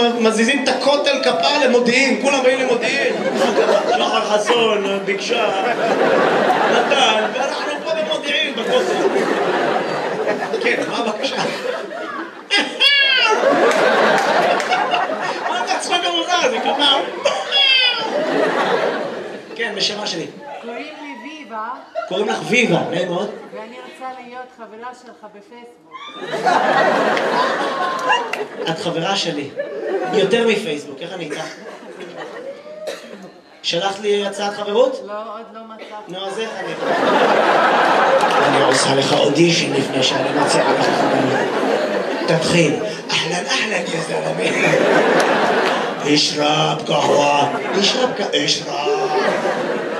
מזיזים את הכותל כפר למודיעין, כולם באים למודיעין. שחר חסון ביקשה, נתן, ואנחנו פה במודיעין בכותל. כן, מה הבקשה? מה אתה צחוק המוזר? זה כפר. כן, בשמה שלי. קוראים לי ויבה. קוראים לך ויבה, נעים מאוד. ואני רוצה להיות חברה שלך בפייסבוק. את חברה שלי. יותר מפייסבוק, איך אני איתך? שלחת לי הצעת חברות? לא, עוד לא מצאתי. נו, אז איך אני... אני עושה לך אודישן לפני שאני מציעה לך חברות. תתחיל. אהלן, אהלן, יא זלמי. אשרב קהווה. אשרב.